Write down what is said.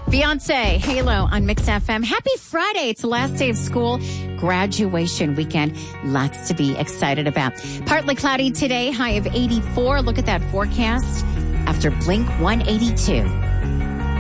Beyonce, Halo on Mix FM. Happy Friday. It's the last day of school. Graduation weekend. Lots to be excited about. Partly cloudy today, high of 84. Look at that forecast after Blink 182.